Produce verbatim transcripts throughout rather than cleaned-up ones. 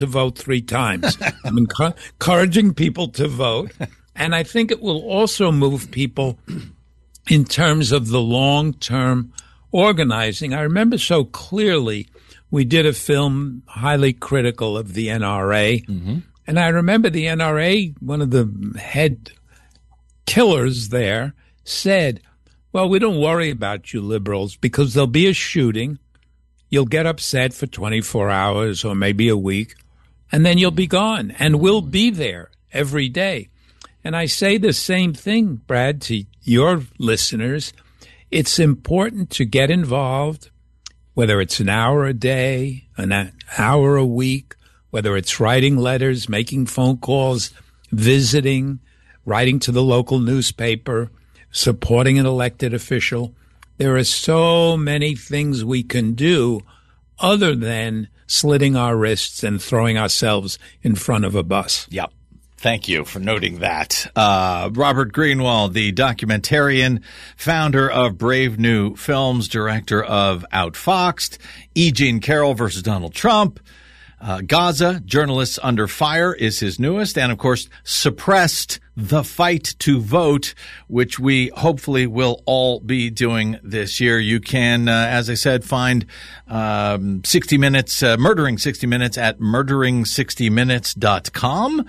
to vote three times. I'm encu- encouraging people to vote. And I think it will also move people in terms of the long-term organizing. I remember so clearly we did a film highly critical of the N R A. Mm-hmm. And I remember the N R A, one of the head killers there, said, well, we don't worry about you liberals because there'll be a shooting. You'll get upset for twenty-four hours or maybe a week, and then you'll be gone. And we'll be there every day. And I say the same thing, Brad, to your listeners. It's important to get involved, whether it's an hour a day, an hour a week, whether it's writing letters, making phone calls, visiting, writing to the local newspaper, supporting an elected official. There are so many things we can do other than slitting our wrists and throwing ourselves in front of a bus. Yep. Thank you for noting that. Uh, Robert Greenwald, the documentarian, founder of Brave New Films, director of Outfoxed, E. Jean Carroll versus Donald Trump, Uh, Gaza, Journalists Under Fire is his newest, and of course, Suppressed, The Fight to Vote, which we hopefully will all be doing this year. You can, uh, as I said, find um, sixty minutes, uh, Murdering sixty minutes at murdering sixty minutes dot com.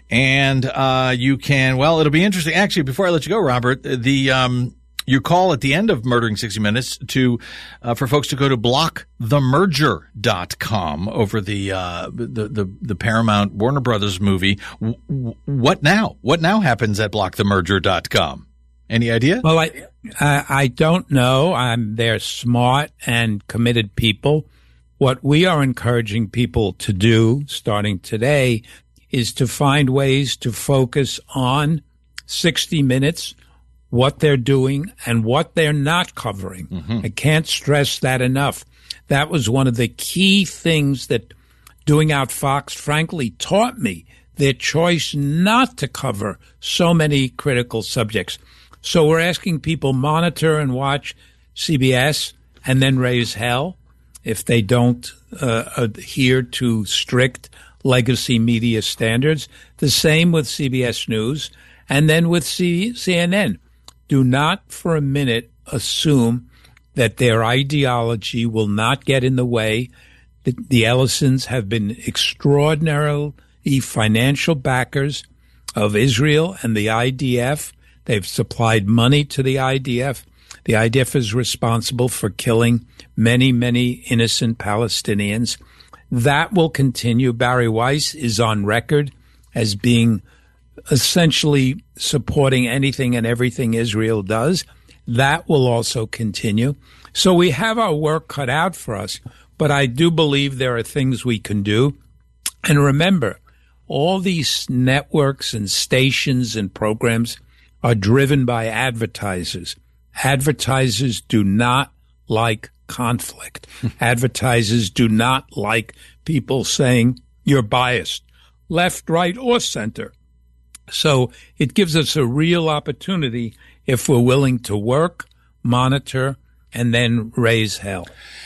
And uh, you can, well, it'll be interesting. Actually, before I let you go, Robert, the um you call at the end of Murdering sixty minutes to uh, for folks to go to block the merger dot com over the, uh, the the the Paramount Warner Brothers movie. W- what now? What now happens at block the merger dot com? Any idea? Well, I, I I don't know. I'm they're smart and committed people. What we are encouraging people to do starting today is to find ways to focus on sixty minutes, what they're doing and what they're not covering. Mm-hmm. I can't stress that enough. That was one of the key things that doing Outfoxed, frankly, taught me, their choice not to cover so many critical subjects. So we're asking people monitor and watch C B S and then raise hell if they don't uh, adhere to strict legacy media standards. The same with C B S News and then with C- CNN. Do not for a minute assume that their ideology will not get in the way. The, the Ellisons have been extraordinarily financial backers of Israel and the I D F. They've supplied money to the I D F. The I D F is responsible for killing many, many innocent Palestinians. That will continue. Barry Weiss is on record as being essentially supporting anything and everything Israel does. That will also continue. So we have our work cut out for us, but I do believe there are things we can do. And remember, all these networks and stations and programs are driven by advertisers. Advertisers do not like conflict. Advertisers do not like people saying you're biased, left, right, or center. So it gives us a real opportunity if we're willing to work, monitor, and then raise hell.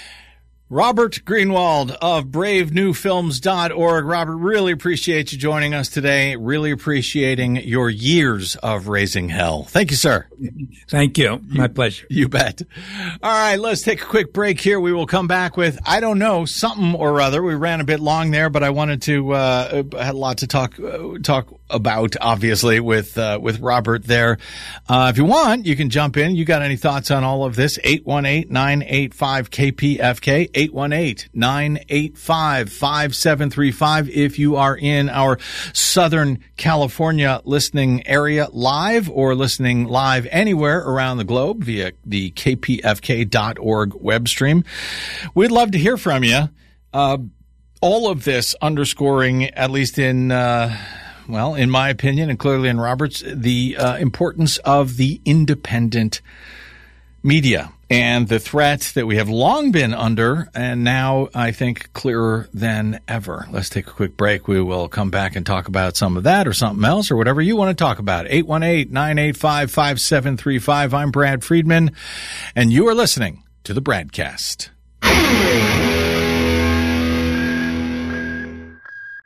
Robert Greenwald of brave new films dot org. Robert, really appreciate you joining us today. Really appreciating your years of raising hell. Thank you, sir. Thank you. My pleasure. You bet. All right, let's take a quick break here. We will come back with, I don't know, something or other. We ran a bit long there, but I wanted to, uh, had a lot to talk, uh, talk about, obviously, with, uh, with Robert there. Uh, if you want, you can jump in. You got any thoughts on all of this? eight one eight, nine eight five, K P F K. eight one eight, nine eight five, five seven three five if you are in our Southern California listening area live or listening live anywhere around the globe via the K P F K dot org web stream. We'd love to hear from you. Uh, all of this underscoring, at least in, uh, well, in my opinion, and clearly in Robert's, the uh, importance of the independent media and the threat that we have long been under, and now I think clearer than ever. Let's take a quick break. We will come back and talk about some of that or something else or whatever you want to talk about. eight one eight, nine eight five, five seven three five. I'm Brad Friedman, and you are listening to the Bradcast.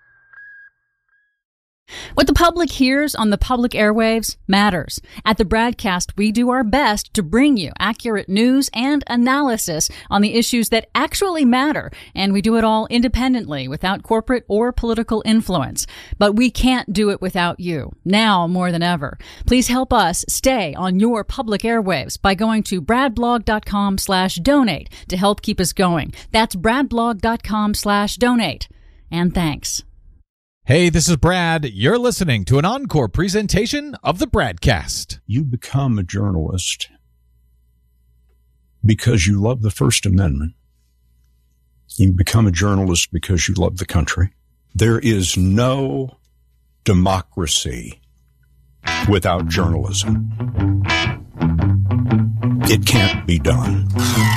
What the public hears on the public airwaves matters. At the Bradcast, we do our best to bring you accurate news and analysis on the issues that actually matter, and we do it all independently, without corporate or political influence. But we can't do it without you, now more than ever. Please help us stay on your public airwaves by going to bradblog.com slash donate to help keep us going. That's bradblog.com slash donate. And thanks. Hey, this is Brad. You're listening to an encore presentation of the Bradcast. You become a journalist because you love the First Amendment. You become a journalist because you love the country. There is no democracy without journalism. It can't be done.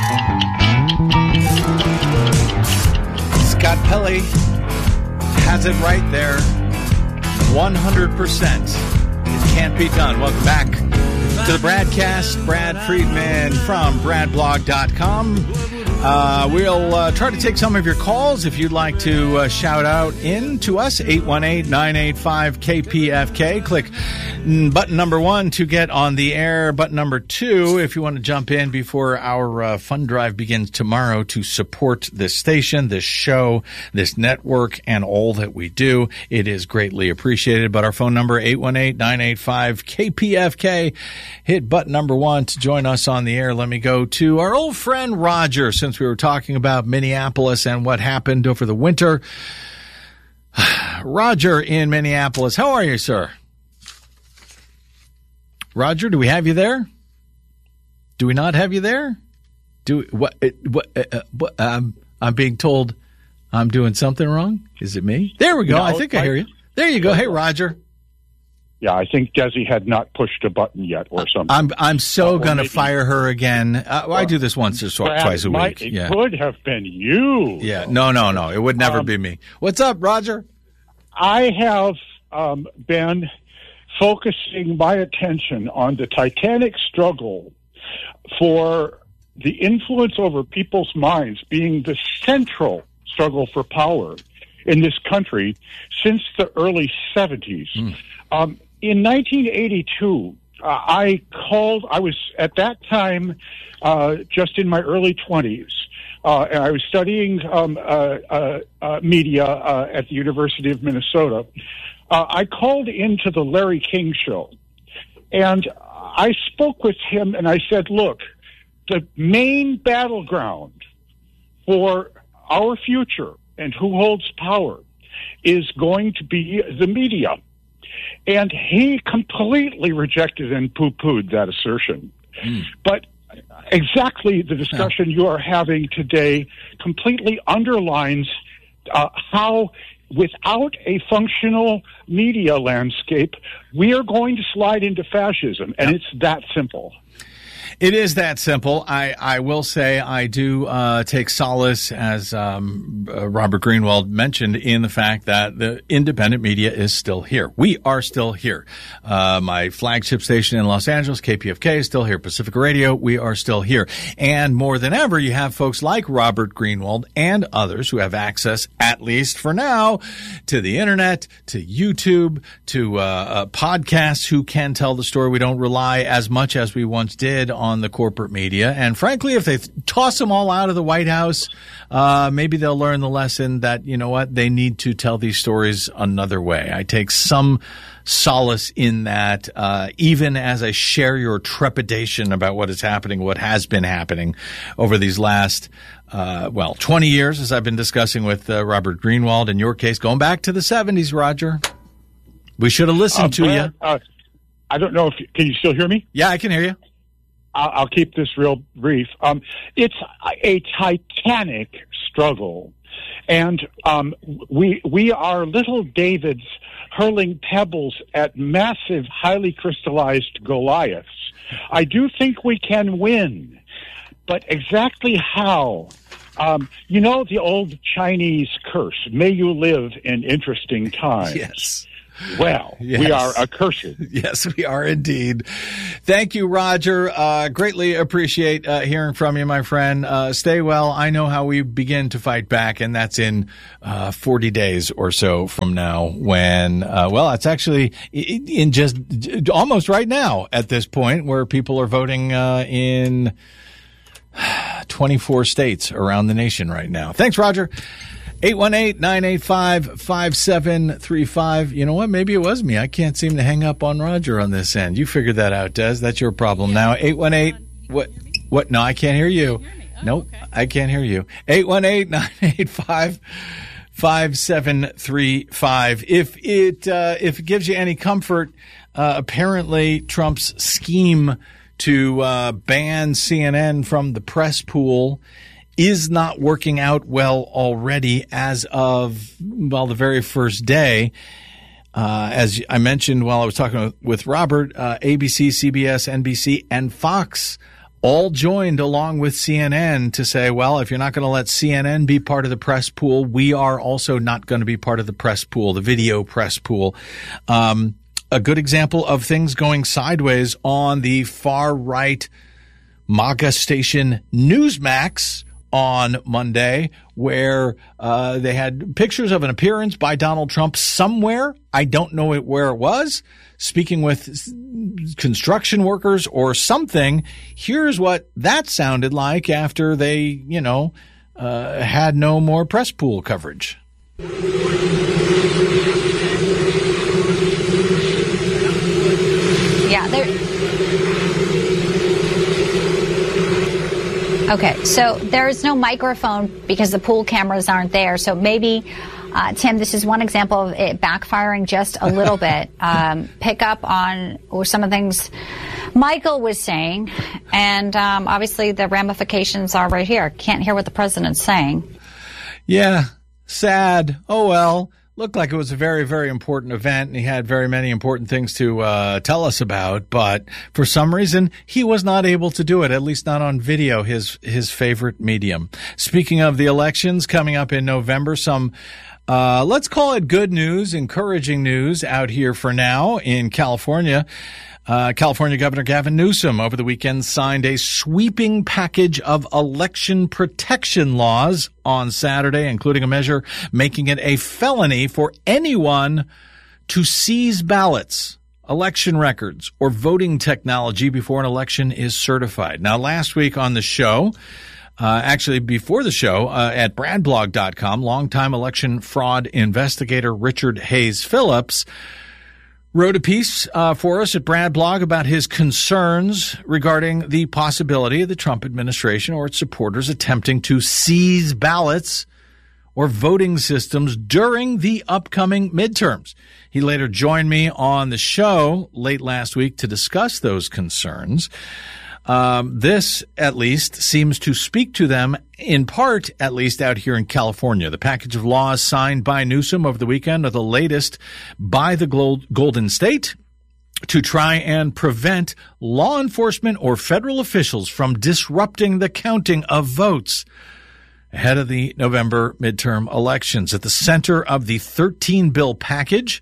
Scott Pelley has it right there. one hundred percent. It can't be done. Welcome back to the Bradcast. Brad Friedman from brad blog dot com. Uh, we'll uh, try to take some of your calls if you'd like to uh, shout out in to us. eight one eight, nine eight five, K P F K. Click button number one to get on the air. Button number two if you want to jump in before our uh, fund drive begins tomorrow to support this station, this show, this network, and all that we do. It is greatly appreciated. But our phone number, eight one eight, nine eight five, K P F K. Hit button number one to join us on the air. Let me go to our old friend Roger, since we were talking about Minneapolis and what happened over the winter. Roger in Minneapolis. How are you, sir? Roger, do we have you there? Do we not have you there? Do what? What? Uh, what um, I'm being told I'm doing something wrong. Is it me? There we go. No, I think I, I hear you. There you go. Hey, Roger. Yeah, I think Desi had not pushed a button yet or something. I'm I'm so uh, going to fire her again. Uh, well, I do this once or so, twice a week. Might, it yeah. could have been you. Yeah, no, no, no. It would never um, be me. What's up, Roger? I have um, been focusing my attention on the titanic struggle for the influence over people's minds being the central struggle for power in this country since the early seventies. Mm. Um, in nineteen eighty-two, uh, I called, I was at that time uh, just in my early twenties, uh, and I was studying um, uh, uh, uh, media uh, at the University of Minnesota. Uh, I called into the Larry King show, and I spoke with him, and I said, look, the main battleground for our future and who holds power is going to be the media. And he completely rejected and poo-pooed that assertion. Mm. But exactly the discussion yeah. you are having today completely underlines uh, how, without a functional media landscape, we are going to slide into fascism. And yeah. it's that simple. It is that simple. I, I will say I do uh, take solace, as um, uh, Robert Greenwald mentioned, in the fact that the independent media is still here. We are still here. Uh, my flagship station in Los Angeles, K P F K, is still here. Pacifica Radio, we are still here. And more than ever, you have folks like Robert Greenwald and others who have access, at least for now, to the internet, to YouTube, to uh, uh, podcasts who can tell the story. We don't rely as much as we once did on the corporate media. And frankly, if they th- toss them all out of the White House, uh, maybe they'll learn the lesson that, you know what, they need to tell these stories another way. I take some solace in that, uh, even as I share your trepidation about what is happening, what has been happening over these last, uh, well, twenty years, as I've been discussing with uh, Robert Greenwald. In your case, going back to the seventies, Roger. We should have listened uh, to Brad, you. Uh, I don't know if you, can you still hear me? Yeah, I can hear you. I'll keep this real brief. Um, it's a titanic struggle, and um, we we are little Davids hurling pebbles at massive, highly crystallized Goliaths. I do think we can win, but exactly how? Um, you know the old Chinese curse, may you live in interesting times. Yes. well. Yes. We are accursed. Yes, we are indeed. Thank you, Roger. Uh, greatly appreciate uh, hearing from you, my friend. Uh, stay well. I know how we begin to fight back, and that's in uh, forty days or so from now when, uh, well, it's actually in just almost right now at this point where people are voting uh, in twenty-four states around the nation right now. Thanks, Roger. eight one eight, nine eight five, five seven three five. You know what? Maybe it was me. I can't seem to hang up on Roger on this end. You figured that out, Des. That's your problem now. eight one eight, what? What? No, I can't hear you. Oh, nope, okay. I can't hear you. eight one eight, nine eight five, five seven three five. If it, uh, if it gives you any comfort, uh, apparently Trump's scheme to uh, ban C N N from the press pool is not working out well already as of, well, the very first day. Uh, as I mentioned while I was talking with Robert, uh, A B C, C B S, N B C, and Fox all joined along with C N N to say, well, if you're not going to let C N N be part of the press pool, we are also not going to be part of the press pool, the video press pool. Um, a good example of things going sideways on the far right MAGA station Newsmax on Monday, where uh, they had pictures of an appearance by Donald Trump somewhere. I don't know it, where it was, speaking with construction workers or something. Here's what that sounded like after they, you know, uh, had no more press pool coverage. Yeah, there. Okay, so there is no microphone because the pool cameras aren't there. So maybe, uh, Tim, this is one example of it backfiring just a little bit. Um, pick up on some of the things Michael was saying, and um, obviously the ramifications are right here. Can't hear what the president's saying. Yeah, sad. Oh, well. Looked like it was a very, very important event, and he had very many important things to uh, tell us about. But for some reason, he was not able to do it, at least not on video, his his favorite medium. Speaking of the elections coming up in November, some, uh, let's call it good news, encouraging news out here for now in California. Uh, California Governor Gavin Newsom over the weekend signed a sweeping package of election protection laws on Saturday, including a measure making it a felony for anyone to seize ballots, election records, or voting technology before an election is certified. Now, last week on the show, uh, actually before the show, uh, at brad blog dot com, longtime election fraud investigator Richard Hayes Phillips wrote a piece uh, for us at Brad Blog about his concerns regarding the possibility of the Trump administration or its supporters attempting to seize ballots or voting systems during the upcoming midterms. He later joined me on the show late last week to discuss those concerns. Um, this, at least, seems to speak to them, in part, at least out here in California. The package of laws signed by Newsom over the weekend are the latest by the Golden State to try and prevent law enforcement or federal officials from disrupting the counting of votes ahead of the November midterm elections. At the center of the thirteen bill package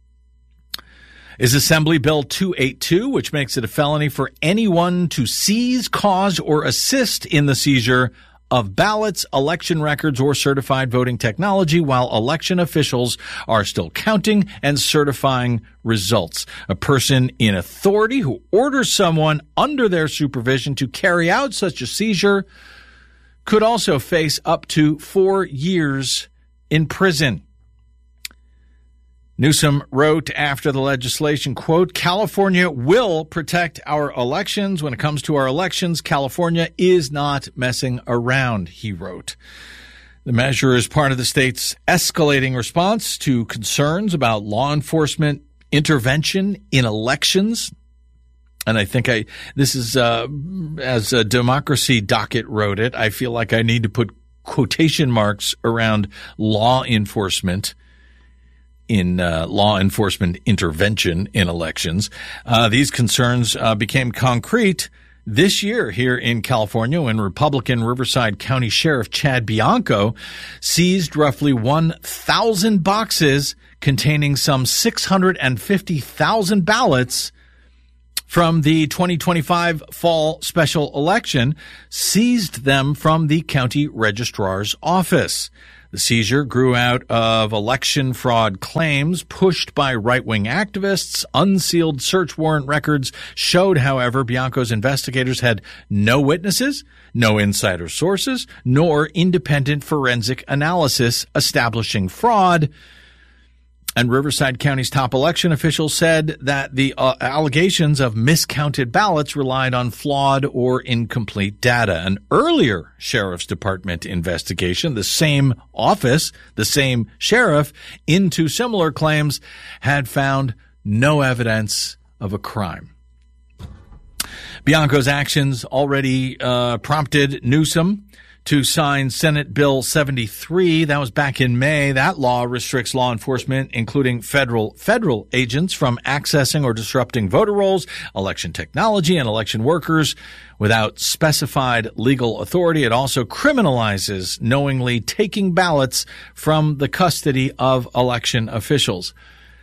is Assembly Bill two eighty-two, which makes it a felony for anyone to seize, cause, or assist in the seizure of ballots, election records, or certified voting technology while election officials are still counting and certifying results. A person in authority who orders someone under their supervision to carry out such a seizure could also face up to four years in prison. Newsom wrote after the legislation, quote, California will protect our elections. When it comes to our elections, California is not messing around, he wrote. The measure is part of the state's escalating response to concerns about law enforcement intervention in elections. And I think I, this is, uh, as a Democracy Docket wrote it, I feel like I need to put quotation marks around law enforcement in uh, law enforcement intervention in elections. Uh, these concerns uh, became concrete this year here in California when Republican Riverside County Sheriff Chad Bianco seized roughly one thousand boxes containing some six hundred fifty thousand ballots from the twenty twenty-five fall special election, seized them from the county registrar's office. The seizure grew out of election fraud claims pushed by right-wing activists. Unsealed search warrant records showed, however, Bianco's investigators had no witnesses, no insider sources, nor independent forensic analysis establishing fraud. And Riverside County's top election officials said that the uh, allegations of miscounted ballots relied on flawed or incomplete data. An earlier sheriff's department investigation, the same office, the same sheriff, into similar claims, had found no evidence of a crime. Bianco's actions already uh, prompted Newsom to sign Senate Bill seventy-three. That was back in May. That law restricts law enforcement, including federal federal agents, from accessing or disrupting voter rolls, election technology, and election workers without specified legal authority. It also criminalizes knowingly taking ballots from the custody of election officials.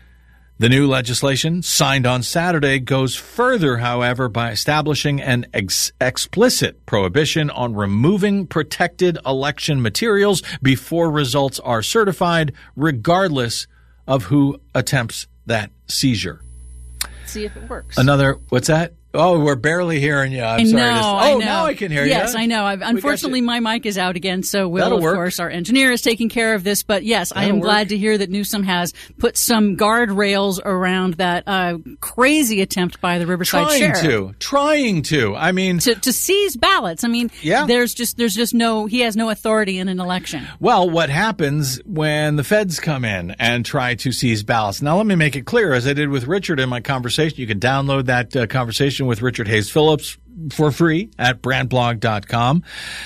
The new legislation, signed on Saturday, goes further, however, by establishing an ex- explicit prohibition on removing protected election materials before results are certified, regardless of who attempts that seizure. See if it works. Another, what's that? Oh, we're barely hearing you. I'm I sorry. know, To, oh, I know. now I can hear you. Yes, I know. I've, unfortunately, my mic is out again, so Will, That'll of work. course, our engineer is taking care of this. But yes, I That'll am work. glad to hear that Newsom has put some guardrails around that uh, crazy attempt by the Riverside Trying sheriff. to. Trying to. I mean. To, to seize ballots. I mean, Yeah. there's just there's just no, he has no authority in an election. Well, what happens when the feds come in and try to seize ballots? Now, let me make it clear, as I did with Richard in my conversation. You can download that uh, conversation with Richard Hayes Phillips for free at brand blog dot com.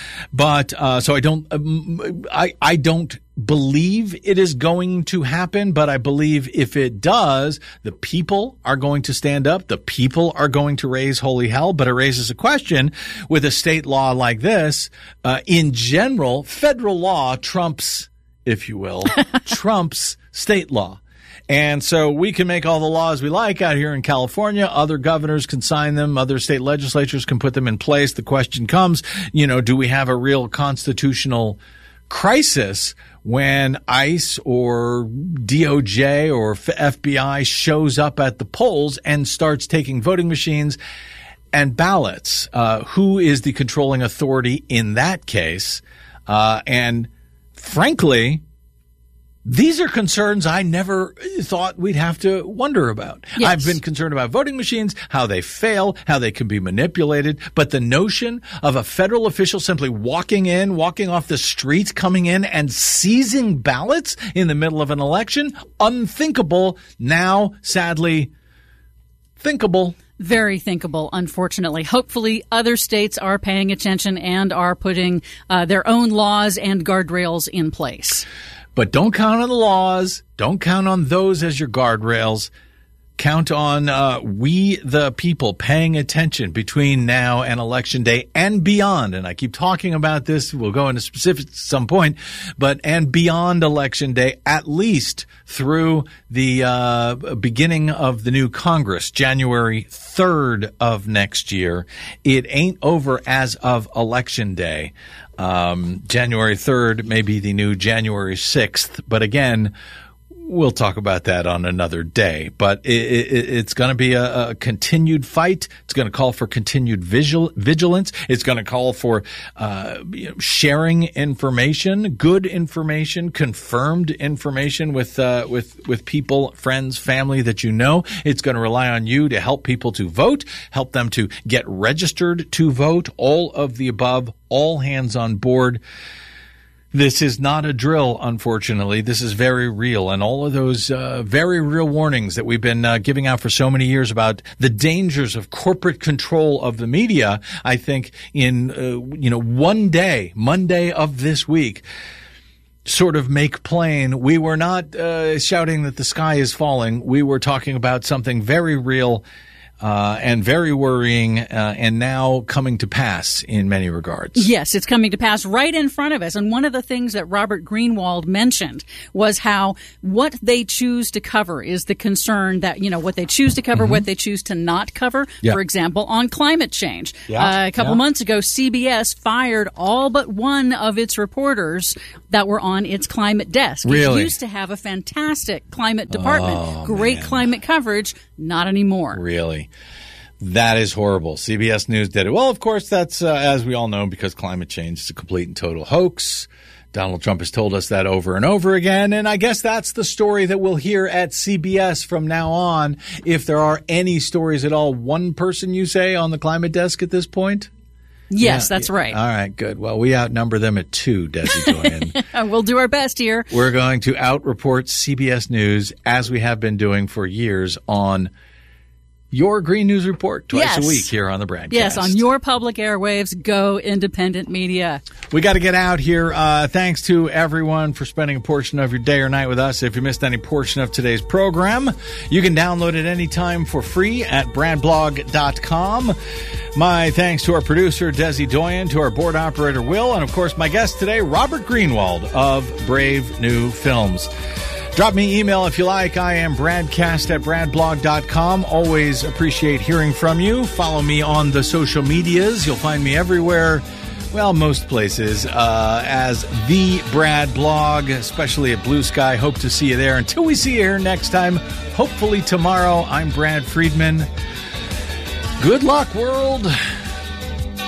But uh, so I don't, um, I I don't believe it is going to happen, but I believe if it does, the people are going to stand up. The people are going to raise holy hell. But it raises a question with a state law like this. Uh, in general, federal law trumps, if you will, trumps state law. And so we can make all the laws we like out here in California. Other governors can sign them. Other state legislatures can put them in place. The question comes, you know, do we have a real constitutional crisis when ICE or D O J or F B I shows up at the polls and starts taking voting machines and ballots? Uh, who is the controlling authority in that case? Uh, and frankly, these are concerns I never thought we'd have to wonder about. Yes. I've been concerned about voting machines, how they fail, how they can be manipulated. But the notion of a federal official simply walking in, walking off the streets, coming in and seizing ballots in the middle of an election, unthinkable. Now, sadly, thinkable. Very thinkable, unfortunately. Hopefully, other states are paying attention and are putting uh, their own laws and guardrails in place. But don't count on the laws. Don't count on those as your guardrails. Count on uh, we, the people, paying attention between now and Election Day and beyond. And I keep talking about this. We'll go into specifics at some point. But and beyond Election Day, at least through the uh, beginning of the new Congress, January third of next year. It ain't over as of Election Day. Um, January third may be the new January sixth. But again, we'll talk about that on another day. But it, it, it's going to be a, a continued fight. It's going to call for continued vigil, vigilance. It's going to call for uh, you know, sharing information, good information, confirmed information with uh, with with people, friends, family that you know. It's going to rely on you to help people to vote, help them to get registered to vote. All of the above. All hands on board. This is not a drill, unfortunately. This is very real. And all of those uh, very real warnings that we've been uh, giving out for so many years about the dangers of corporate control of the media, I think in, uh, you know, one day, Monday of this week, sort of make plain. We were not uh, shouting that the sky is falling. We were talking about something very real. Uh, and very worrying, uh, and now coming to pass in many regards. Yes, it's coming to pass right in front of us. And one of the things that Robert Greenwald mentioned was how what they choose to cover is the concern that, you know, what they choose to cover, mm-hmm. what they choose to not cover. Yeah. For example, on climate change. Yeah. Uh, a couple yeah. months ago, C B S fired all but one of its reporters that were on its climate desk. Really? It used to have a fantastic climate department, oh, great man. climate coverage, not anymore. Really? That is horrible. C B S News did it. Well, of course, that's, uh, as we all know, because climate change is a complete and total hoax. Donald Trump has told us that over and over again, and I guess that's the story that we'll hear at C B S from now on, if there are any stories at all. One person, you say, on the climate desk at this point? Yes, yeah, that's yeah. right. All right, good. Well, we outnumber them at two, Desi Doyen. We'll do our best here. We're going to out-report C B S News, as we have been doing for years, on your Green News Report twice yes. a week here on the BradCast. Yes, on your public airwaves. Go independent media. We got to get out here. Uh, thanks to everyone for spending a portion of your day or night with us. If you missed any portion of today's program, you can download it anytime for free at brad blog dot com. My thanks to our producer, Desi Doyen, to our board operator, Will, and of course, my guest today, Robert Greenwald of Brave New Films. Drop me an email if you like. I am bradcast at brad blog dot com. Always appreciate hearing from you. Follow me on the social medias. You'll find me everywhere, well, most places, uh, as The Brad Blog, especially at Blue Sky. Hope to see you there. Until we see you here next time, hopefully tomorrow, I'm Brad Friedman. Good luck, world.